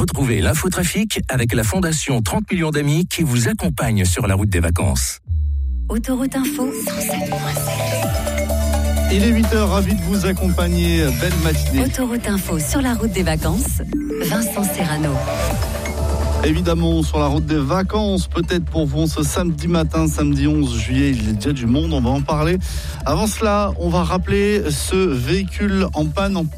Retrouvez l'infotrafic avec la Fondation 30 millions d'amis qui vous accompagne sur la route des vacances. Autoroute Info 107.7. Il est 8h, ravi de vous accompagner. Belle matinée. Autoroute Info sur la route des vacances. Vincent Serrano. Évidemment, sur la route des vacances, peut-être pour vous ce samedi matin, samedi 11 juillet, il est déjà du monde, on va en parler. Avant cela, on va rappeler ce véhicule en panne en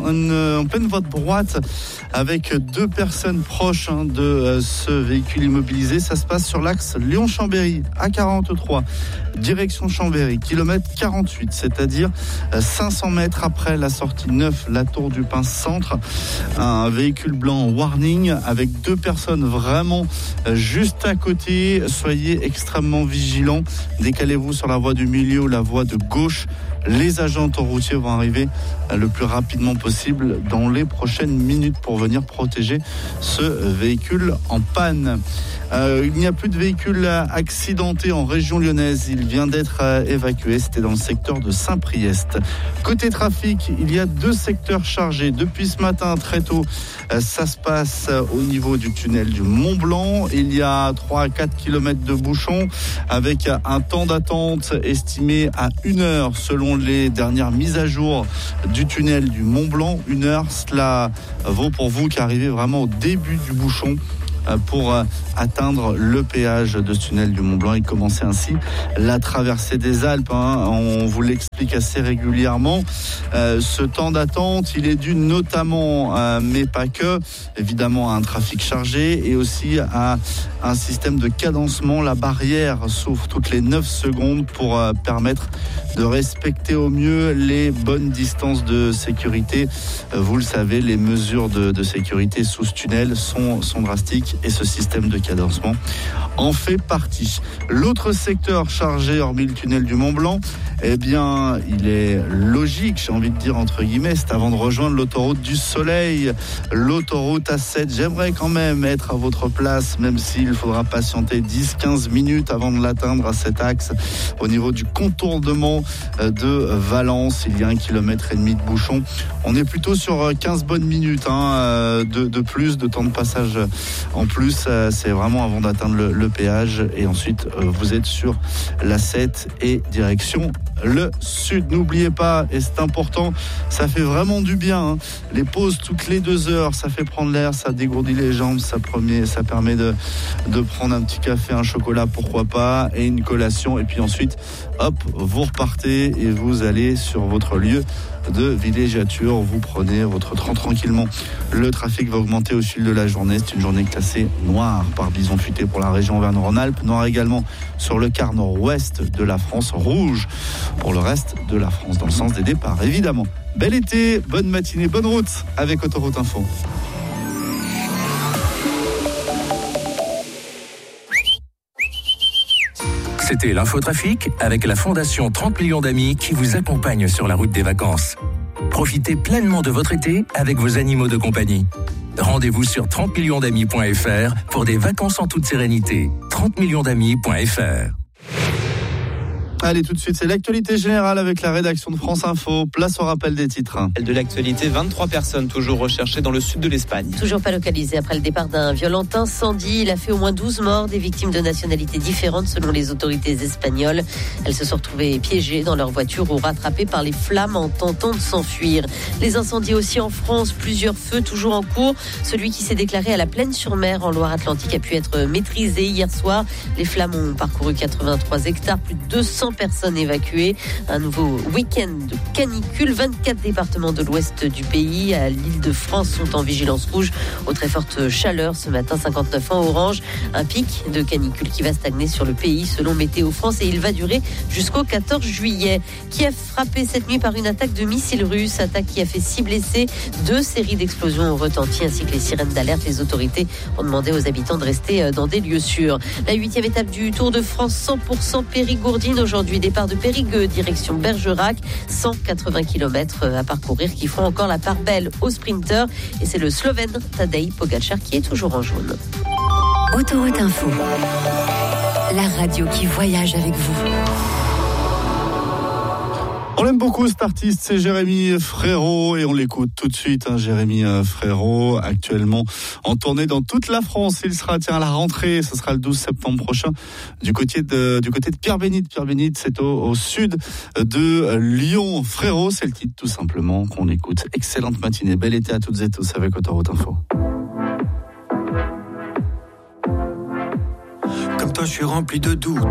pleine voie de droite avec 2 personnes proches de ce véhicule immobilisé. Ça se passe sur l'axe Lyon-Chambéry, A43, direction Chambéry, kilomètre 48, c'est-à-dire 500 mètres après la sortie 9, la Tour du Pin Centre. Un véhicule blanc warning avec 2 personnes vraiment juste à côté. Soyez extrêmement vigilants. Décalez-vous sur la voie du milieu ou la voie de gauche. Les agents autoroutiers vont arriver le plus rapidement possible dans les prochaines minutes pour venir protéger ce véhicule en panne. Il n'y a plus de véhicules accidentés en région lyonnaise. Il vient d'être évacué. C'était dans le secteur de Saint-Priest. Côté trafic, il y a 2 secteurs chargés. Depuis ce matin, très tôt, ça se passe au niveau du tunnel du Mont-Blanc. Il y a 3 à 4 km de bouchons avec un temps d'attente estimé à 1 heure selon les dernières mises à jour du tunnel du Mont-Blanc. 1 heure, cela vaut pour vous qui arrivez vraiment au début du bouchon pour atteindre le péage de ce tunnel du Mont-Blanc et commencer ainsi la traversée des Alpes. On vous l'explique assez régulièrement. Ce temps d'attente, il est dû notamment, mais pas que, évidemment à un trafic chargé et aussi à un système de cadencement. La barrière s'ouvre toutes les 9 secondes pour permettre de respecter au mieux les bonnes distances de sécurité. Vous le savez, les mesures de sécurité sous ce tunnel sont drastiques et ce système de cadencement en fait partie. L'autre secteur chargé, hormis le tunnel du Mont-Blanc, eh bien, il est logique, j'ai envie de dire entre guillemets, c'est avant de rejoindre l'autoroute du Soleil, l'autoroute A7. J'aimerais quand même être à votre place, même s'il faudra patienter 10-15 minutes avant de l'atteindre à cet axe. Au niveau du contournement de Valence, il y a 1,5 km de bouchon. On est plutôt sur 15 bonnes minutes de plus, de temps de passage en plus. C'est vraiment avant d'atteindre le péage et ensuite vous êtes sur la 7 et direction le sud. N'oubliez pas, et c'est important, ça fait vraiment du bien, les pauses toutes les 2 heures, ça fait prendre l'air, ça dégourdit les jambes, ça permet de prendre un petit café, un chocolat, pourquoi pas, et une collation, et puis ensuite hop, vous repartez et vous allez sur votre lieu de villégiature, vous prenez votre train tranquillement. Le trafic va augmenter au fil de la journée. C'est une journée classée noire par bison futé pour la région Auvergne-Rhône-Alpes, noir également sur le quart nord-ouest de la France, rouge pour le reste de la France dans le sens des départs évidemment. Bel été, bonne matinée, bonne route avec Autoroute Info. C'était l'infotrafic avec la Fondation 30 millions d'amis qui vous accompagne sur la route des vacances. Profitez pleinement de votre été avec vos animaux de compagnie. Rendez-vous sur 30millionsdamis.fr pour des vacances en toute sérénité. 30millionsdamis.fr. Allez, tout de suite, c'est l'actualité générale avec la rédaction de France Info. Place au rappel des titres. De l'actualité, 23 personnes toujours recherchées dans le sud de l'Espagne. Toujours pas localisées après le départ d'un violent incendie. Il a fait au moins 12 morts, des victimes de nationalités différentes selon les autorités espagnoles. Elles se sont retrouvées piégées dans leur voiture ou rattrapées par les flammes en tentant de s'enfuir. Les incendies aussi en France, plusieurs feux toujours en cours. Celui qui s'est déclaré à la Plaine-sur-Mer en Loire-Atlantique a pu être maîtrisé hier soir. Les flammes ont parcouru 83 hectares, plus de 200 personnes évacuées. Un nouveau week-end de canicule. 24 départements de l'ouest du pays à l'Île-de-France sont en vigilance rouge aux très fortes chaleurs. Ce matin, 59 en orange. Un pic de canicule qui va stagner sur le pays selon Météo France et il va durer jusqu'au 14 juillet. Kiev frappé cette nuit par une attaque de missiles russes. Attaque qui a fait 6 blessés. 2 séries d'explosions ont retenti ainsi que les sirènes d'alerte. Les autorités ont demandé aux habitants de rester dans des lieux sûrs. La 8e étape du Tour de France 100% Périgourdine. Aujourd'hui, départ de Périgueux, direction Bergerac. 180 km à parcourir qui font encore la part belle aux sprinteurs. Et c'est le Slovène Tadej Pogačar qui est toujours en jaune. Autoroute Info, la radio qui voyage avec vous. On l'aime beaucoup cet artiste, c'est Jérémy Frérot et on l'écoute tout de suite. Jérémy Frérot, actuellement en tournée dans toute la France. Il sera à la rentrée, ce sera le 12 septembre prochain du côté de Pierre-Bénite. Pierre-Bénite, c'est au sud de Lyon. Frérot, c'est le titre tout simplement qu'on écoute. Excellente matinée, bel été à toutes et tous avec Autoroute Info. Comme toi, je suis rempli de doutes.